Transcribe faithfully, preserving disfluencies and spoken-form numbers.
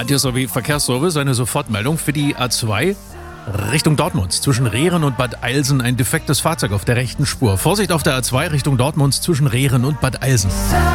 Radio sowie Verkehrsservice, eine Sofortmeldung für die A zwei Richtung Dortmund. Zwischen Rehren und Bad Eilsen ein defektes Fahrzeug auf der rechten Spur. Vorsicht auf der A zwei Richtung Dortmund zwischen Rehren und Bad Eilsen.